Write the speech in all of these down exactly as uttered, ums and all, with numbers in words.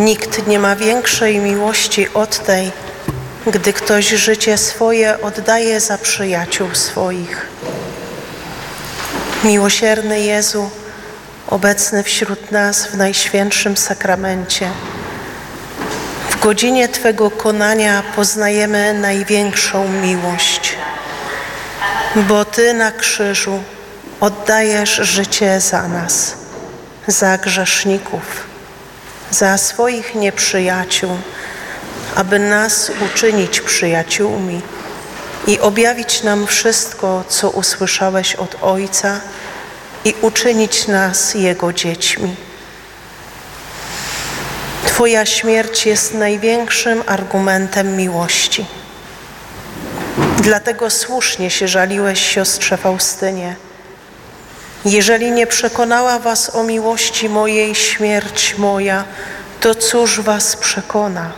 Nikt nie ma większej miłości od tej, gdy ktoś życie swoje oddaje za przyjaciół swoich. Miłosierny Jezu, obecny wśród nas w Najświętszym Sakramencie, w godzinie Twego konania poznajemy największą miłość, bo Ty na krzyżu oddajesz życie za nas, za grzeszników, za swoich nieprzyjaciół, aby nas uczynić przyjaciółmi i objawić nam wszystko, co usłyszałeś od Ojca i uczynić nas Jego dziećmi. Twoja śmierć jest największym argumentem miłości. Dlatego słusznie się żaliłeś siostrze Faustynie. Jeżeli nie przekonała was o miłości mojej śmierć moja, to cóż was przekona?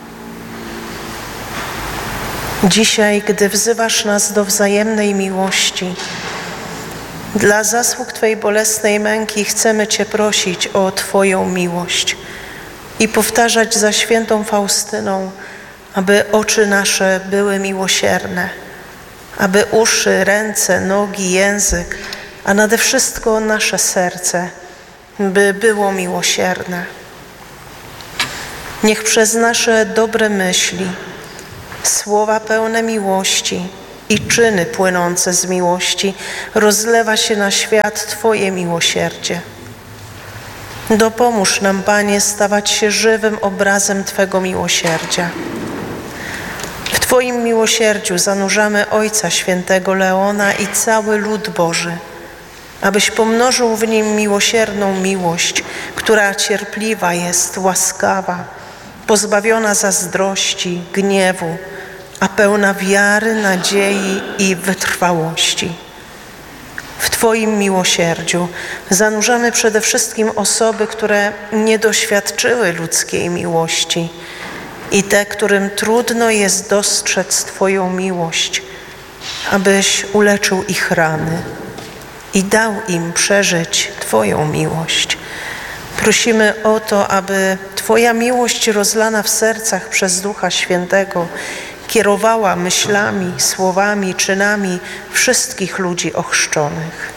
Dzisiaj, gdy wzywasz nas do wzajemnej miłości, dla zasług Twej bolesnej męki chcemy Cię prosić o Twoją miłość i powtarzać za świętą Faustyną, aby oczy nasze były miłosierne, aby uszy, ręce, nogi, język, a nade wszystko nasze serce, by było miłosierne. Niech przez nasze dobre myśli, słowa pełne miłości i czyny płynące z miłości rozlewa się na świat Twoje miłosierdzie. Dopomóż nam, Panie, stawać się żywym obrazem Twego miłosierdzia. W Twoim miłosierdziu zanurzamy Ojca Świętego Leona i cały lud Boży, abyś pomnożył w nim miłosierną miłość, która cierpliwa jest, łaskawa, pozbawiona zazdrości, gniewu, a pełna wiary, nadziei i wytrwałości. W Twoim miłosierdziu zanurzamy przede wszystkim osoby, które nie doświadczyły ludzkiej miłości i te, którym trudno jest dostrzec Twoją miłość, abyś uleczył ich rany i dał im przeżyć Twoją miłość. Prosimy o to, aby Twoja miłość rozlana w sercach przez Ducha Świętego kierowała myślami, słowami, czynami wszystkich ludzi ochrzczonych.